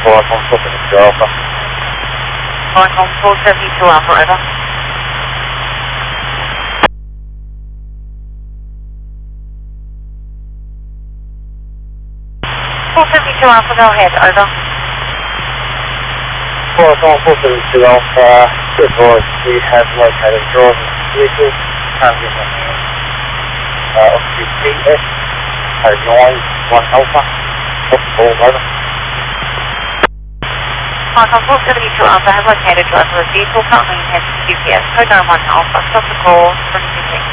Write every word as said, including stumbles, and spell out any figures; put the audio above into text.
four one four seven two Alpha. one one four seven two Alpha, over. four seven two Alpha, go ahead, over. four one four seven two Alpha, good boys, we have located Jordan's vehicle, currently in the hands uh, of the P S, code nine one Alpha, off the ball, over. one one four seven two Alpha, have located driver of vehicle, currently in hands of Q P S, code nine one Alpha, stop the call, from the